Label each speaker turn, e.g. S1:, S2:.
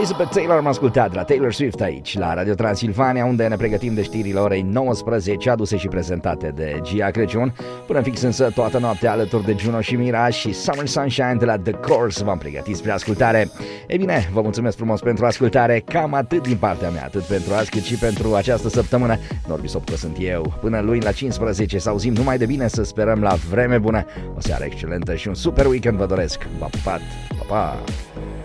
S1: Elizabeth Taylor am ascultat la Taylor Swift aici, la Radio Transilvania, unde ne pregătim de știrile orei 19, aduse și prezentate de Gia Crăciun. Până fix însă toată noaptea alături de Juno și Mira și Summer Sunshine de la The Course v-am pregătit spre ascultare. Ei bine, vă mulțumesc frumos pentru ascultare, cam atât din partea mea, atât pentru azi cât și pentru această săptămână. Norbi Sopcă sunt eu. Până luni la 15 să auzim numai de bine, să sperăm la vreme bună, o seară excelentă și un super weekend vă doresc. V-am pupat, pa, pa!